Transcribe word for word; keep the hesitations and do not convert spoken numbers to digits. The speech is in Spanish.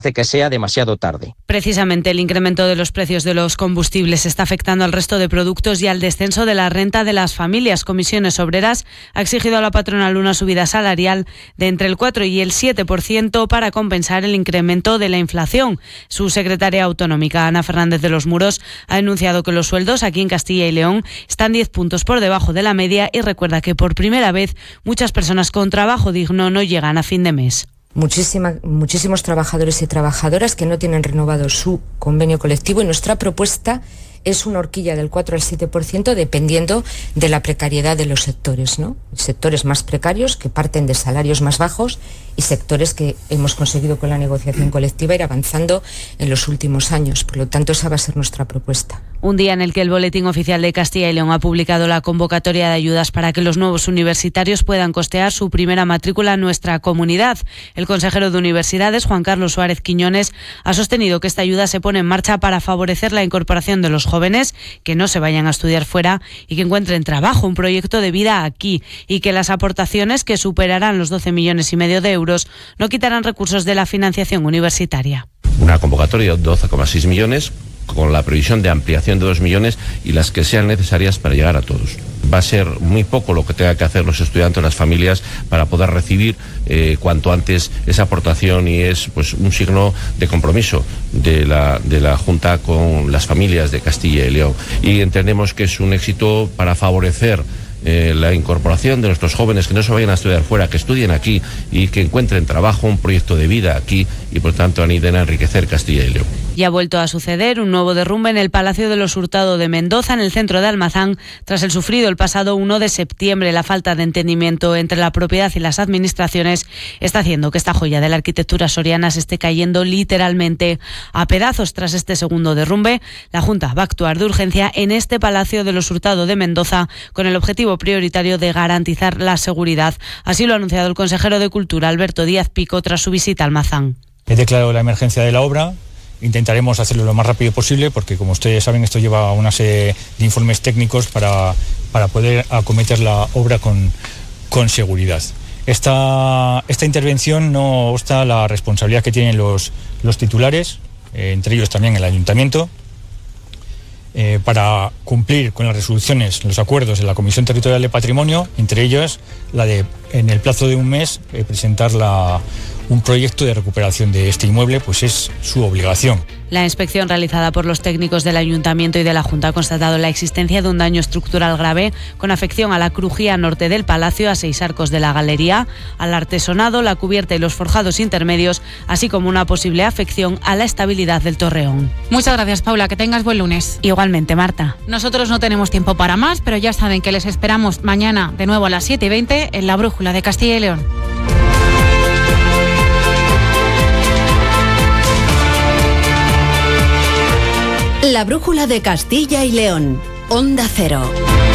de que sea demasiado tarde. Precisamente el incremento de los precios de los combustibles está afectando al resto de productos y al descenso de la renta de las familias. Comisiones Obreras ha exigido a la patronal una subida salarial de entre el cuatro y el siete por ciento para compensar el incremento de la inflación. Su secretaria autonómica, Ana Fernández de los Muros, ha denunciado que los sueldos aquí en Castilla y León están diez puntos por debajo de la media y recuerda que por primera vez muchas personas con trabajo digno no llegan a fin de mes. Muchísima, muchísimos trabajadores y trabajadoras que no tienen renovado su convenio colectivo y nuestra propuesta es una horquilla del cuatro al siete por ciento dependiendo de la precariedad de los sectores, ¿no? Sectores más precarios que parten de salarios más bajos y sectores que hemos conseguido con la negociación colectiva ir avanzando en los últimos años. Por lo tanto, esa va a ser nuestra propuesta. Un día en el que el Boletín Oficial de Castilla y León ha publicado la convocatoria de ayudas para que los nuevos universitarios puedan costear su primera matrícula en nuestra comunidad. El consejero de Universidades, Juan Carlos Suárez Quiñones, ha sostenido que esta ayuda se pone en marcha para favorecer la incorporación de los jóvenes que no se vayan a estudiar fuera y que encuentren trabajo, un proyecto de vida aquí, y que las aportaciones, que superarán los doce millones y medio de euros, no quitarán recursos de la financiación universitaria. Una convocatoria de doce coma seis millones con la previsión de ampliación de dos millones y las que sean necesarias para llegar a todos. Va a ser muy poco lo que tengan que hacer los estudiantes, las familias, para poder recibir eh, cuanto antes esa aportación, y es pues un signo de compromiso de la, de la Junta con las familias de Castilla y León. Y entendemos que es un éxito para favorecer Eh, la incorporación de nuestros jóvenes, que no se vayan a estudiar fuera, que estudien aquí y que encuentren trabajo, un proyecto de vida aquí y por tanto aniden a enriquecer Castilla y León. Y ha vuelto a suceder un nuevo derrumbe en el Palacio de los Hurtado de Mendoza, en el centro de Almazán, tras el sufrido el pasado uno de septiembre. La falta de entendimiento entre la propiedad y las administraciones está haciendo que esta joya de la arquitectura soriana se esté cayendo literalmente a pedazos. Tras este segundo derrumbe, la Junta va a actuar de urgencia en este Palacio de los Hurtado de Mendoza con el objetivo prioritario de garantizar la seguridad. Así lo ha anunciado el consejero de Cultura, Alberto Díaz Pico, tras su visita a Almazán. He declarado la emergencia de la obra. Intentaremos hacerlo lo más rápido posible porque, como ustedes saben, esto lleva una serie de informes técnicos para, para poder acometer la obra con, con seguridad. Esta, esta intervención no obsta la responsabilidad que tienen los, los titulares, eh, entre ellos también el ayuntamiento, eh, para cumplir con las resoluciones, los acuerdos de la Comisión Territorial de Patrimonio, entre ellos la de, en el plazo de un mes, eh, presentar la, un proyecto de recuperación de este inmueble, pues es su obligación. La inspección realizada por los técnicos del Ayuntamiento y de la Junta ha constatado la existencia de un daño estructural grave con afección a la crujía norte del palacio, a seis arcos de la galería, al artesonado, la cubierta y los forjados intermedios, así como una posible afección a la estabilidad del torreón. Muchas gracias, Paula, que tengas buen lunes. Igualmente, Marta. Nosotros no tenemos tiempo para más, pero ya saben que les esperamos mañana de nuevo a las siete y veinte en La Brújula de Castilla y León. La Brújula de Castilla y León. Onda Cero.